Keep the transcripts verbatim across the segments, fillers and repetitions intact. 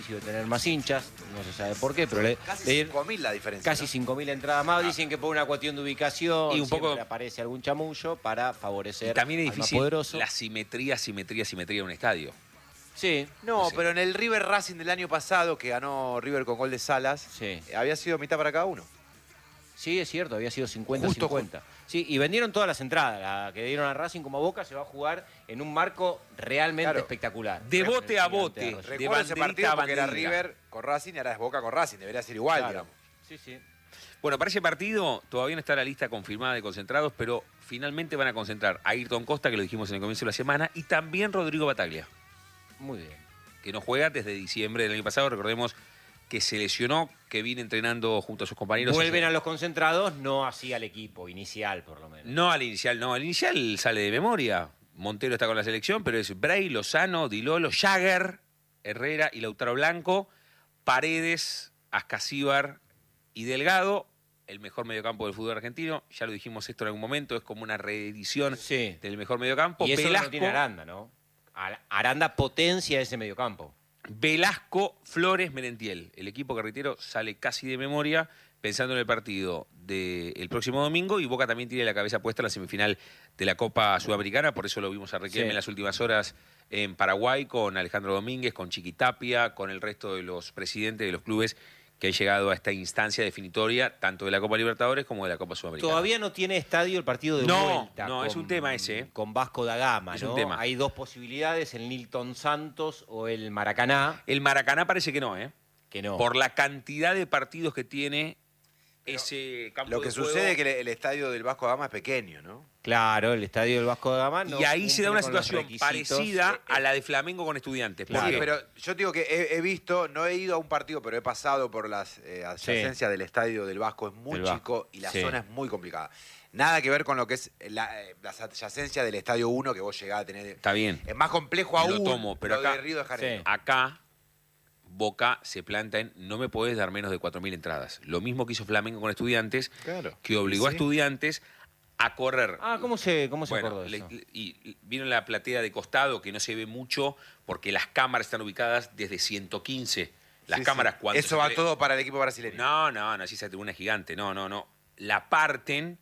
de tener más hinchas, no se sabe por qué, pero le, casi cinco mil la diferencia. Casi ¿no? cinco mil entradas más. Ah. Dicen que por una cuestión de ubicación Y un poco aparece algún chamullo para favorecer y también es al más difícil poderoso. la simetría, simetría, simetría de un estadio. Sí. No, Sí. pero en el River Racing del año pasado, que ganó River con gol de Salas, Sí. había sido mitad para cada uno. Sí, es cierto, había sido cincuenta Justo, cincuenta. Sí, y vendieron todas las entradas. La que dieron a Racing como a Boca se va a jugar en un marco realmente Claro. espectacular. De bote a bote. Gigante de Racing. De Recuerdo ese banderita partido a porque era banderita. River con Racing y ahora es Boca con Racing. Debería ser igual, Claro. digamos. Sí, sí. Bueno, para ese partido todavía no está la lista confirmada de concentrados, pero finalmente van a concentrar a Ayrton Costa, que lo dijimos en el comienzo de la semana, y también Rodrigo Bataglia, Muy bien. que no juega desde diciembre del año pasado. Recordemos que se lesionó, que viene entrenando junto a sus compañeros. Vuelven a los concentrados, no así al equipo inicial, por lo menos. No al inicial, no. Al inicial sale de memoria. Montero está con la selección, pero es Bray, Lozano, Dilolo, Jagger, Herrera y Lautaro Blanco, Paredes, Ascasíbar y Delgado, el mejor mediocampo del fútbol argentino. Ya lo dijimos esto en algún momento, es como una reedición Sí. del mejor mediocampo. Y eso Velasco, no tiene Aranda, ¿no? Ar- Aranda potencia ese mediocampo. Velasco, Flores, Merentiel. El equipo carretero sale casi de memoria pensando en el partido del próximo domingo, y Boca también tiene la cabeza puesta en la semifinal de la Copa Sudamericana. Por eso lo vimos a Requiem Sí. en las últimas horas en Paraguay con Alejandro Domínguez, con Chiqui Tapia, con el resto de los presidentes de los clubes que han llegado a esta instancia definitoria, tanto de la Copa Libertadores como de la Copa Sudamericana. Todavía no tiene estadio el partido de No, vuelta. no, es un tema ese, ¿eh? Con Vasco da Gama, Es ¿no? un tema. Hay dos posibilidades, el Nilton Santos o el Maracaná, El Maracaná parece que no, ¿eh? que no. Por la cantidad de partidos que tiene ese campo Lo que de juego. sucede es que el estadio del Vasco da Gama es pequeño, ¿no? Claro, el estadio del Vasco da Gama no Y ahí se da una cumple con los situación requisitos. parecida a la de Flamengo con Estudiantes. ¿Por Claro. Sí, qué? pero yo digo que he, he visto, no he ido a un partido, pero he pasado por las eh, adyacencias del estadio del Vasco. Es muy Del chico Vasco, y la sí. zona es muy complicada. Nada que ver con lo que es la, eh, las adyacencias del estadio uno que vos llegás a tener. Está bien. Es más complejo Lo aún. tomo, pero lo acá- de Río de Janeiro. Sí. Acá, Boca se planta en no me podés dar menos de cuatro mil entradas. Lo mismo que hizo Flamengo con Estudiantes, Claro. que obligó a Sí. Estudiantes a correr. Ah, ¿cómo se, cómo se Bueno, acordó de le- eso? le- y y vieron la platea de costado, que no se ve mucho porque las cámaras están ubicadas desde ciento quince. Las Sí, sí. cámaras cuando Eso se va cre- todo para el equipo brasileño. No, no, no, así esa tribuna es gigante. No, no, no. La parten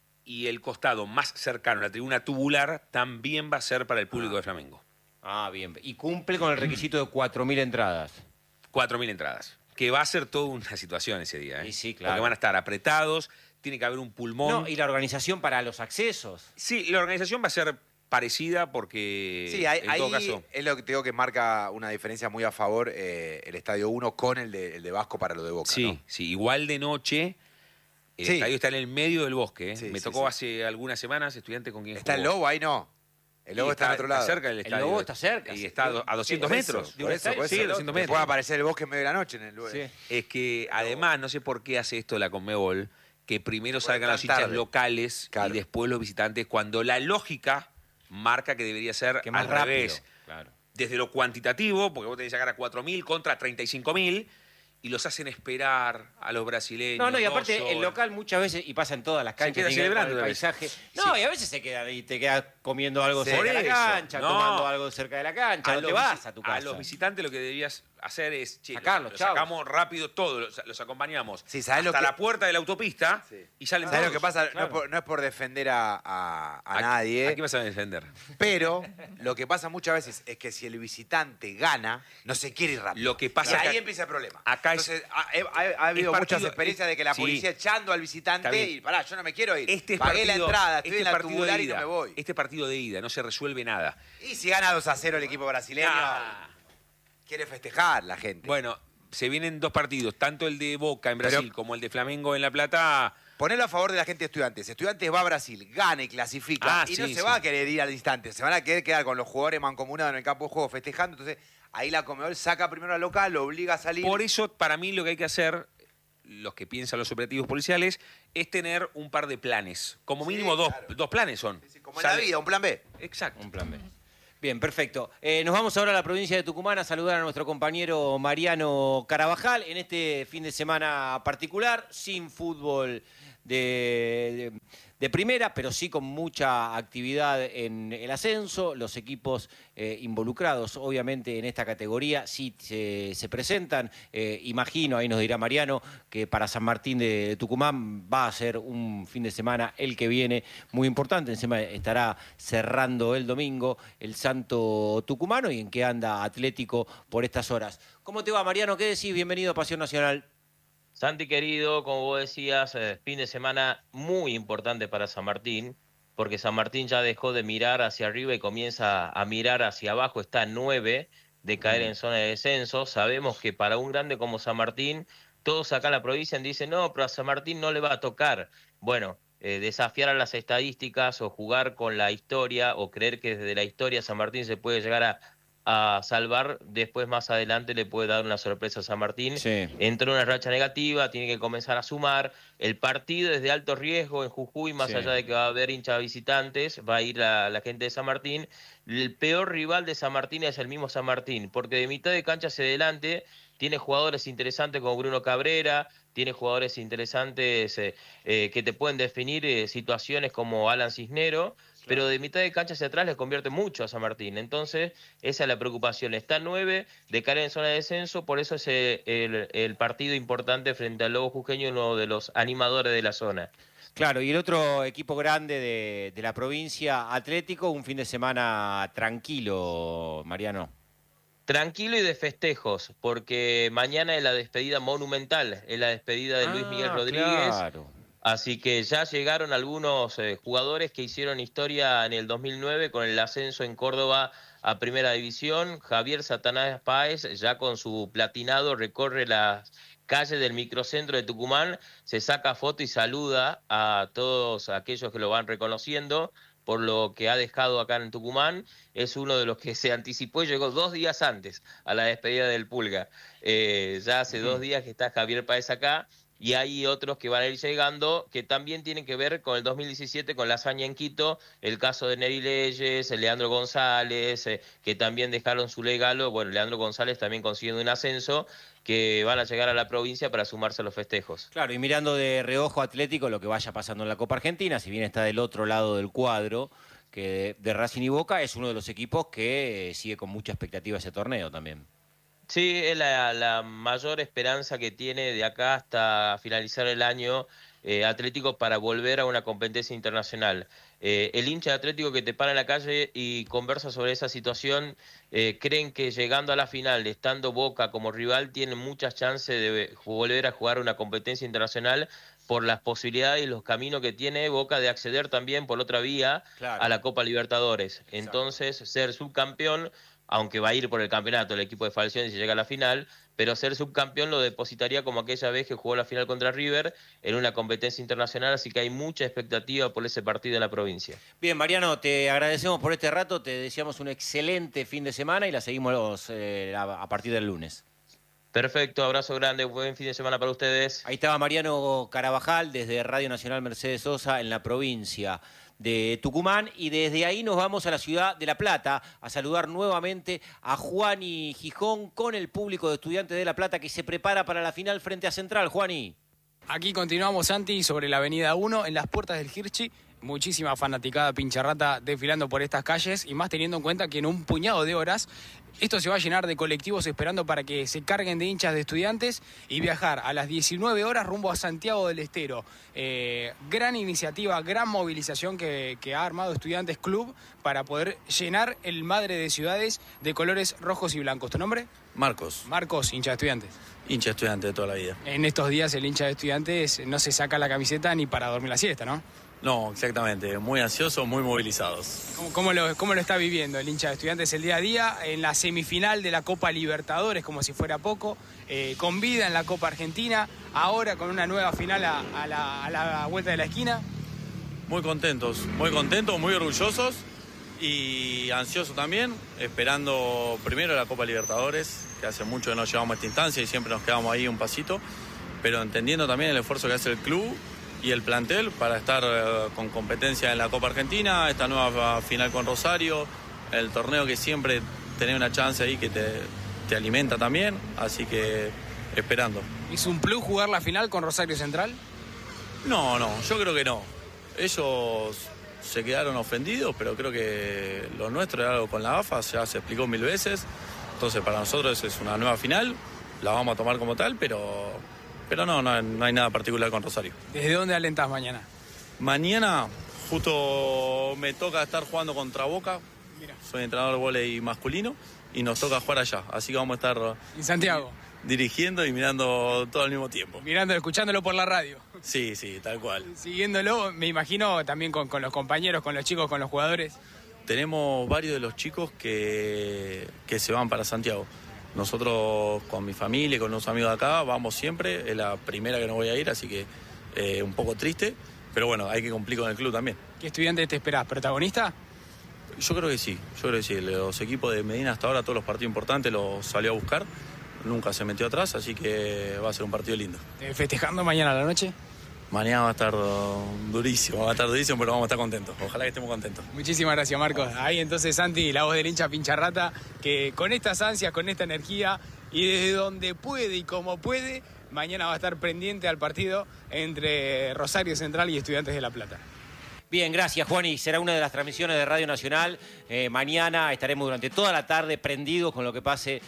y el costado más cercano, la tribuna tubular, también va a ser para el público de Flamengo. Ah, bien. Y cumple con el requisito de cuatro mil entradas. cuatro mil entradas. Que va a ser toda una situación ese día. ¿eh? Y sí, claro. Porque van a estar apretados, tiene que haber un pulmón. No, y la organización para los accesos. Sí, la organización va a ser parecida porque Sí, ahí, en ahí todo caso... es lo que te digo que marca una diferencia muy a favor eh, el estadio uno con el de, el de Vasco para lo de Boca. Sí, ¿no? sí, igual de noche. El Sí. estadio está en el medio del bosque. ¿eh? Sí, Me sí, tocó sí. hace algunas semanas, estudiante con quien ¿Está el jugó. Lobo ahí? No. El Lobo Y está, en otro lado. cerca del El estadio. Lobo está cerca, Y sí. está a do- a doscientos Por eso, metros. Por eso, por eso. Sí, doscientos Puede metros. aparecer el bosque en medio de la noche en el lugar. Sí. Es que además, no sé por qué hace esto la Conmebol, que primero Porque salgan tan los hinchas tarde. locales Claro. y después los visitantes, cuando la lógica marca que debería ser Que más al rápido. revés. Claro. Desde lo cuantitativo, porque vos tenés que sacar a cuatro mil contra treinta y cinco mil, y los hacen esperar a los brasileños. No, no, y dos aparte el horas. local muchas veces, y pasa en todas las canchas, queda tiene que ver con celebrando el a veces. paisaje. No, y a veces se queda y te quedas comiendo algo Sí. cerca Por de la eso, cancha, no. tomando algo cerca de la cancha, A no los te vas visi- a tu casa. A los visitantes lo que deberías hacer es, che, Sacarlos, los, chavos. sacamos rápido todos, los, los acompañamos Sí, ¿sabés lo hasta que- la puerta de la autopista Sí. y salen ¿Sabes todos. lo que pasa? No claro. es por, no es por defender a, a- a Aquí- nadie, Aquí vas a defender. pero lo que pasa muchas veces es que si el visitante gana, no se quiere ir rápido. Lo que pasa y es que ahí empieza el problema. acá es- Entonces, ha, ha- ha habido partido- muchas experiencias de que la sí. policía echando al Está visitante bien. y pará, yo no me quiero ir. Este es Pagué partido, la entrada, estoy este en la partido de tubular y ida. no me voy. Este partido de ida, no se resuelve nada. Y si gana dos a cero el equipo brasileño, Ah. quiere festejar la gente. Bueno, se vienen dos partidos, tanto el de Boca en Pero- Brasil como el de Flamengo en La Plata. Ponelo a favor de la gente de Estudiantes. Estudiantes va a Brasil, gana y clasifica. Ah, y sí, no se sí. va a querer ir al instante. Se van a querer quedar con los jugadores mancomunados en el campo de juego festejando. Entonces, ahí la Conmebol saca primero al local, lo obliga a salir. Por eso, para mí, lo que hay que hacer, los que piensan los operativos policiales, es tener un par de planes. Como Sí, mínimo dos, claro. dos planes son. Sí, sí, como en la Sale- vida, un plan B. Exacto. Un plan B. Bien, perfecto. Eh, nos vamos ahora a la provincia de Tucumán a saludar a nuestro compañero Mariano Carabajal en este fin de semana particular, sin fútbol de, de, de primera, pero sí con mucha actividad en el ascenso. Los equipos eh, involucrados, obviamente, en esta categoría sí se, se presentan. Eh, imagino, ahí nos dirá Mariano, que para San Martín de, de Tucumán va a ser un fin de semana el que viene muy importante. Encima estará cerrando el domingo el Santo Tucumano y en qué anda Atlético por estas horas. ¿Cómo te va, Mariano? ¿Qué decís? Bienvenido a Pasión Nacional. Santi querido, como vos decías, eh, fin de semana muy importante para San Martín, porque San Martín ya dejó de mirar hacia arriba y comienza a mirar hacia abajo, está a nueve de caer en zona de descenso. Sabemos que para un grande como San Martín, todos acá en la provincia dicen, no, pero a San Martín no le va a tocar. Bueno, eh, desafiar a las estadísticas o jugar con la historia o creer que desde la historia San Martín se puede llegar a a salvar, después más adelante le puede dar una sorpresa a San Martín. Sí. Entró en una racha negativa, tiene que comenzar a sumar. El partido es de alto riesgo en Jujuy, más Sí. allá de que va a haber hinchas visitantes, va a ir la, la gente de San Martín. El peor rival de San Martín es el mismo San Martín, porque de mitad de cancha hacia adelante tiene jugadores interesantes como Bruno Cabrera, tiene jugadores interesantes eh, eh, que te pueden definir eh, situaciones como Alan Cisnero, pero de mitad de cancha hacia atrás le convierte mucho a San Martín. Entonces, esa es la preocupación. Está nueve, de caer en zona de descenso, por eso es el, el partido importante frente al Lobo Jujeño, uno de los animadores de la zona. Claro, y el otro equipo grande de, de la provincia, Atlético, un fin de semana tranquilo, Mariano. Tranquilo y de festejos, porque mañana es la despedida monumental, es la despedida de Luis Ah, Miguel Rodríguez. Claro. Así que ya llegaron algunos eh, jugadores que hicieron historia en el dos mil nueve con el ascenso en Córdoba a Primera División. Javier Satanás Páez, ya con su platinado, recorre las calles del microcentro de Tucumán, se saca foto y saluda a todos aquellos que lo van reconociendo por lo que ha dejado acá en Tucumán. Es uno de los que se anticipó y llegó dos días antes a la despedida del Pulga. Eh, ya hace dos días que está Javier Páez acá. Y hay otros que van a ir llegando que también tienen que ver con el dos mil diecisiete, con la hazaña en Quito, el caso de Neri Leyes, Leandro González, eh, que también dejaron su legado. Bueno, Leandro González también consiguiendo un ascenso, que van a llegar a la provincia para sumarse a los festejos. Claro, y mirando de reojo Atlético lo que vaya pasando en la Copa Argentina, si bien está del otro lado del cuadro, que de Racing y Boca, es uno de los equipos que sigue con mucha expectativa ese torneo también. Sí, es la, la mayor esperanza que tiene de acá hasta finalizar el año eh, Atlético para volver a una competencia internacional. Eh, el hincha de Atlético que te para en la calle y conversa sobre esa situación, eh, creen que llegando a la final, estando Boca como rival, tienen muchas chances de volver a jugar una competencia internacional por las posibilidades y los caminos que tiene Boca de acceder también por otra vía Claro. a la Copa Libertadores. Exacto. Entonces, ser subcampeón, aunque va a ir por el campeonato el equipo de Falcioni si llega a la final, pero ser subcampeón lo depositaría como aquella vez que jugó la final contra River en una competencia internacional, así que hay mucha expectativa por ese partido en la provincia. Bien, Mariano, te agradecemos por este rato, te deseamos un excelente fin de semana y la seguimos eh, a, a partir del lunes. Perfecto, abrazo grande, buen fin de semana para ustedes. Ahí estaba Mariano Carabajal desde Radio Nacional Mercedes Sosa en la provincia de Tucumán, y desde ahí nos vamos a la ciudad de La Plata a saludar nuevamente a Juani Gijón con el público de Estudiantes de La Plata que se prepara para la final frente a Central. Juani. Aquí continuamos, Santi, sobre la avenida uno, en las puertas del Hirschi. Muchísima fanaticada pincharrata desfilando por estas calles, y más teniendo en cuenta que en un puñado de horas esto se va a llenar de colectivos esperando para que se carguen de hinchas de Estudiantes y viajar a las diecinueve horas rumbo a Santiago del Estero. Eh, gran iniciativa, gran movilización que, que ha armado Estudiantes Club para poder llenar el Madre de Ciudades de colores rojos y blancos. ¿Tu nombre? Marcos, Marcos, hincha de Estudiantes. hincha estudiante de toda la vida. En estos días el hincha de Estudiantes no se saca la camiseta ni para dormir la siesta, ¿no? No, exactamente. Muy ansiosos, muy movilizados. ¿Cómo, cómo lo, ¿Cómo lo está viviendo el hincha de Estudiantes el día a día en la semifinal de la Copa Libertadores, como si fuera poco, eh, con vida en la Copa Argentina, ahora con una nueva final a, a, la, a la vuelta de la esquina? Muy contentos, muy contentos, muy orgullosos y ansiosos también, esperando primero la Copa Libertadores, que hace mucho que no llegamos a esta instancia y siempre nos quedamos ahí un pasito, pero entendiendo también el esfuerzo que hace el club y el plantel para estar eh, con competencia en la Copa Argentina, esta nueva final con Rosario, el torneo que siempre tenés una chance ahí que te, te alimenta también, así que esperando. ¿Es un plus jugar la final con Rosario Central? No, no, yo creo que no. ellos se quedaron ofendidos, pero creo que lo nuestro era algo con la A F A, ya se explicó mil veces. Entonces para nosotros es una nueva final, la vamos a tomar como tal, pero, pero no, no, no hay nada particular con Rosario. ¿Desde dónde alentás mañana? Mañana justo me toca estar jugando contra Boca. Mira. Soy entrenador de vóley masculino y nos toca jugar allá. Así que vamos a estar en Santiago dirigiendo y mirando todo al mismo tiempo. Mirando, escuchándolo por la radio. Sí, sí, tal cual. Siguiéndolo, me imagino también con, con los compañeros, con los chicos, con los jugadores. Tenemos varios de los chicos que, que se van para Santiago. Nosotros con mi familia y con los amigos de acá vamos siempre. Es la primera que no voy a ir, así que eh, un poco triste. Pero bueno, hay que cumplir con el club también. ¿Qué estudiante te esperás? ¿Protagonista? Yo creo que sí, yo creo que sí. Los equipos de Medina hasta ahora, todos los partidos importantes los salió a buscar. Nunca se metió atrás, así que va a ser un partido lindo. ¿Festejando mañana a la noche? Mañana va a estar durísimo, va a estar durísimo, pero vamos a estar contentos. Ojalá que estemos contentos. Muchísimas gracias, Marcos. Ahí entonces Santi, la voz del hincha Pincharrata, que con estas ansias, con esta energía y desde donde puede y como puede, mañana va a estar pendiente al partido entre Rosario Central y Estudiantes de La Plata. Bien, gracias, Juani. Será una de las transmisiones de Radio Nacional. Eh, mañana estaremos durante toda la tarde prendidos con lo que pase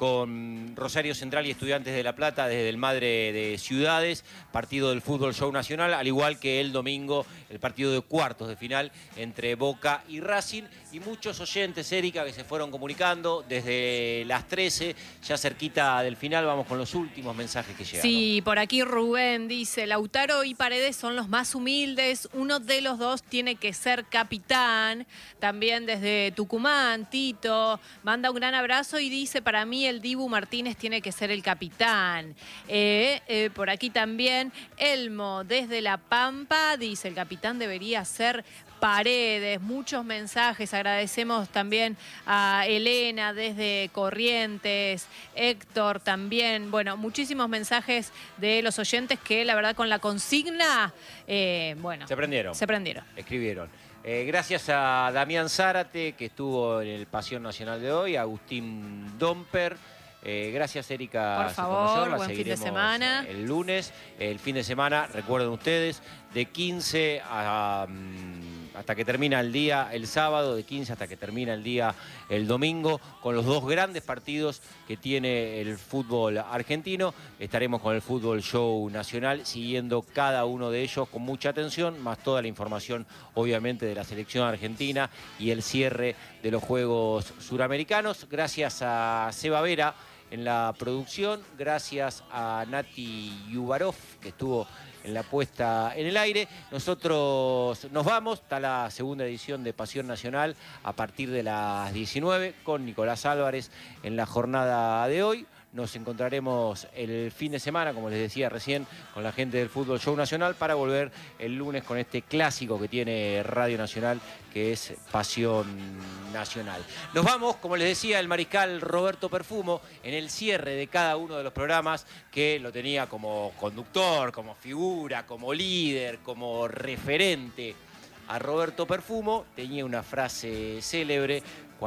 con Rosario Central y Estudiantes de La Plata desde el Madre de Ciudades, partido del Fútbol Show Nacional, al igual que el domingo el partido de cuartos de final entre Boca y Racing. Y muchos oyentes, Erika, que se fueron comunicando desde las trece, ya cerquita del final. Vamos con los últimos mensajes que llegaron. Sí, por aquí Rubén dice, Lautaro y Paredes son los más humildes, uno de los dos tiene que ser capitán. También desde Tucumán, Tito manda un gran abrazo y dice, para mí el Dibu Martínez tiene que ser el capitán. Eh, eh, por aquí también Elmo desde La Pampa dice, el capitán debería ser Paredes. Muchos mensajes, agradecemos también a Elena desde Corrientes, Héctor también, bueno, muchísimos mensajes de los oyentes que la verdad con la consigna, eh, bueno, se prendieron. Se prendieron. Escribieron. Eh, gracias a Damián Zárate, que estuvo en el Pasión Nacional de hoy, a Agustín Domper. Eh, gracias, Erika. Por favor, la buen fin de seguiremos semana. El lunes, el fin de semana, recuerden ustedes, de quince a, um, hasta que termina el día el sábado, de quince hasta que termina el día el domingo, con los dos grandes partidos que tiene el fútbol argentino. Estaremos con el Fútbol Show Nacional, siguiendo cada uno de ellos con mucha atención, más toda la información, obviamente, de la selección argentina y el cierre de los Juegos Suramericanos. Gracias a Seba Vera en la producción, gracias a Nati Yubarov, que estuvo en la puesta en el aire. Nosotros nos vamos, está la segunda edición de Pasión Nacional a partir de las diecinueve con Nicolás Álvarez en la jornada de hoy. Nos encontraremos el fin de semana, como les decía recién, con la gente del Fútbol Show Nacional para volver el lunes con este clásico que tiene Radio Nacional, que es Pasión Nacional. Nos vamos, como les decía el mariscal Roberto Perfumo, en el cierre de cada uno de los programas, que lo tenía como conductor, como figura, como líder, como referente. A Roberto Perfumo tenía una frase célebre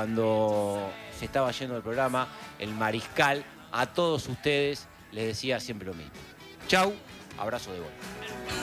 cuando se estaba yendo del programa, el mariscal a todos ustedes les decía siempre lo mismo. Chau, abrazo de gol.